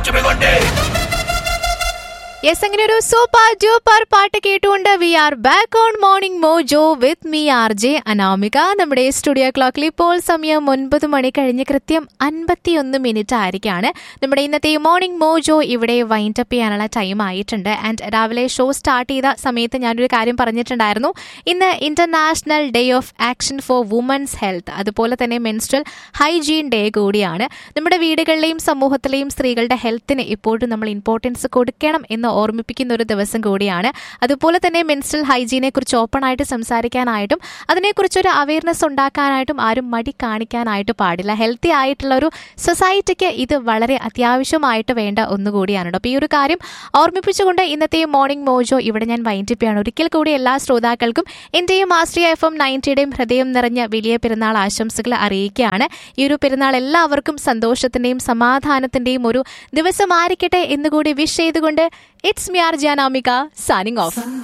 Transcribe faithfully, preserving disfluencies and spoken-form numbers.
Yes, അങ്ങനെ ഒരു super duper പാട്ട് കേട്ടുകൊണ്ട് V are back on morning mojo with me R J Anamika. നമ്മുടെ സ്റ്റുഡിയോ ക്ലോക്കിൽ ഇപ്പോൾ സമയം ഒൻപത് മണി കഴിഞ്ഞ് കൃത്യം അൻപത്തിയൊന്ന് മിനിറ്റ് ആയിരിക്കാണ്. നമ്മുടെ ഇന്നത്തെ മോർണിംഗ് മോജോ ഇവിടെ വൈൻഡ് അപ്പ് ചെയ്യാനുള്ള ടൈം ആയിട്ടുണ്ട്. ആൻഡ് രാവിലെ ഷോ സ്റ്റാർട്ട് ചെയ്ത സമയത്ത് ഞാനൊരു കാര്യം പറഞ്ഞിട്ടുണ്ടായിരുന്നു. ഇന്ന് international day of action for women's health, അതുപോലെ തന്നെ മെൻസ്ട്രൽ ഹൈജീൻ ഡേ കൂടിയാണ്. നമ്മുടെ വീടുകളിലെയും സമൂഹത്തിലെയും സ്ത്രീകളുടെ ഹെൽത്തിന് ഇപ്പോഴും നമ്മൾ ഇമ്പോർട്ടൻസ് കൊടുക്കണം എന്ന് ഓർമ്മിപ്പിക്കുന്ന ഒരു ദിവസം കൂടിയാണ്. അതുപോലെ തന്നെ മെൻസ്ട്രൽ ഹൈജീനെ കുറിച്ച് ഓപ്പൺ ആയിട്ട് സംസാരിക്കാനായിട്ടും അതിനെക്കുറിച്ചൊരു അവയർനെസ് ഉണ്ടാക്കാനായിട്ടും ആരും മടി കാണിക്കാനായിട്ട് പാടില്ല. ഹെൽത്തി ആയിട്ടുള്ള ഒരു സൊസൈറ്റിക്ക് ഇത് വളരെ അത്യാവശ്യമായിട്ട് വേണ്ട ഒന്നുകൂടിയാണ്. അപ്പോൾ ഈ ഒരു കാര്യം ഓർമ്മിപ്പിച്ചുകൊണ്ട് ഇന്നത്തെ മോർണിംഗ് മോജോ ഇവിടെ ഞാൻ വൈൻഡപ്പ് ചെയ്യാണ്. ഒരിക്കൽ കൂടി എല്ലാ ശ്രോതാക്കൾക്കും എന്റെയും ആശ്രയ എഫ് എം നയൻറ്റിയുടെയും ഹൃദയം നിറഞ്ഞ വലിയ പെരുന്നാൾ ആശംസകൾ അറിയിക്കുകയാണ്. ഈ ഒരു പെരുന്നാൾ എല്ലാവർക്കും സന്തോഷത്തിന്റെയും സമാധാനത്തിന്റെയും ഒരു ദിവസമായിരിക്കട്ടെ എന്നുകൂടി വിഷ് ചെയ്തുകൊണ്ട് it's me R J Anamika signing off.